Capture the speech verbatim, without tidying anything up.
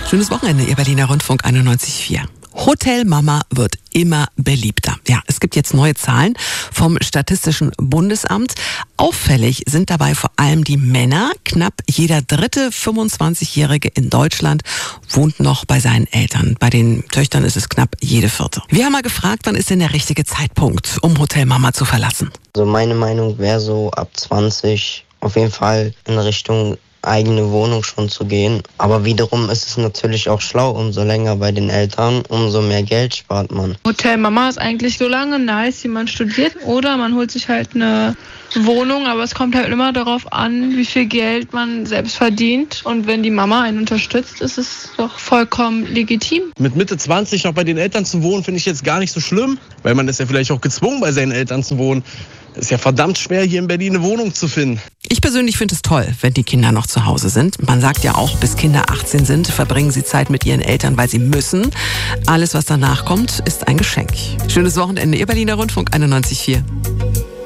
Schönes Wochenende, Ihr Berliner Rundfunk einundneunzig Komma vier. Hotelmama wird immer beliebter. Ja, es gibt jetzt neue Zahlen vom Statistischen Bundesamt. Auffällig sind dabei vor allem die Männer. Knapp jeder dritte fünfundzwanzigjährige in Deutschland wohnt noch bei seinen Eltern. Bei den Töchtern ist es knapp jede vierte. Wir haben mal gefragt, wann ist denn der richtige Zeitpunkt, um Hotelmama zu verlassen? Also meine Meinung wäre so ab zwanzig auf jeden Fall in Richtung eigene Wohnung schon zu gehen. Aber wiederum ist es natürlich auch schlau, umso länger bei den Eltern, umso mehr Geld spart man. Hotelmama ist eigentlich so lange nice, wie man studiert. Oder man holt sich halt eine Wohnung, aber es kommt halt immer darauf an, wie viel Geld man selbst verdient. Und wenn die Mama einen unterstützt, ist es doch vollkommen legitim. Mit Mitte zwanzig noch bei den Eltern zu wohnen, finde ich jetzt gar nicht so schlimm, weil man ist ja vielleicht auch gezwungen, bei seinen Eltern zu wohnen. Es ist ja verdammt schwer, hier in Berlin eine Wohnung zu finden. Ich persönlich finde es toll, wenn die Kinder noch zu Hause sind. Man sagt ja auch, bis Kinder achtzehn sind, verbringen sie Zeit mit ihren Eltern, weil sie müssen. Alles, was danach kommt, ist ein Geschenk. Schönes Wochenende, Ihr Berliner Rundfunk einundneunzig Komma vier.